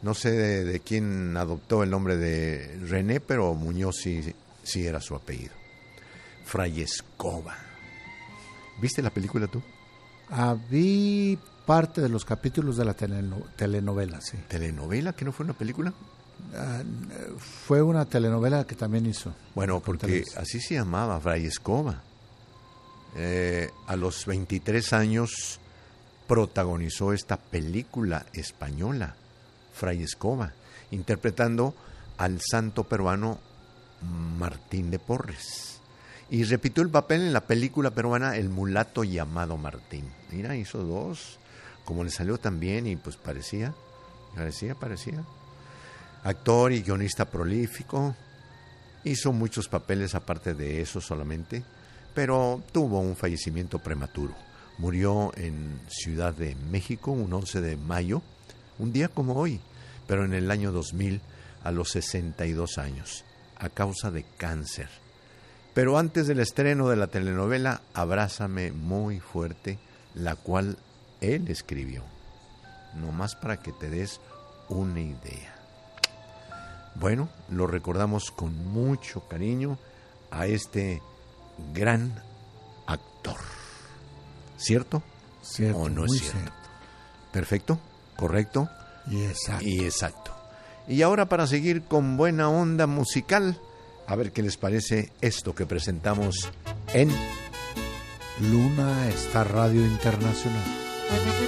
No sé de quién adoptó el nombre de René, pero Muñoz sí era su apellido. Fray Escoba. ¿Viste la película tú? Vi parte de los capítulos de la telenovela, sí. ¿Telenovela? ¿Que no fue una película? Fue una telenovela que también hizo. Bueno, porque así se llamaba, Fray Escoba. A los 23 años protagonizó esta película española, Fray Escoba, interpretando al santo peruano Martín de Porres. Y repitió el papel en la película peruana El mulato llamado Martín. Mira, hizo dos, como le salió tan bien y pues parecía. Actor y guionista prolífico, hizo muchos papeles aparte de eso solamente, pero tuvo un fallecimiento prematuro. Murió en Ciudad de México un 11 de mayo, un día como hoy, pero en el año 2000 a los 62 años, a causa de cáncer. Pero antes del estreno de la telenovela Abrázame muy fuerte, la cual él escribió, nomás para que te des una idea. Bueno, lo recordamos con mucho cariño a este gran actor. ¿Cierto? Cierto, ¿O no es cierto? Perfecto, correcto y exacto. Y ahora, para seguir con buena onda musical, a ver qué les parece esto que presentamos en Luna Star Radio Internacional.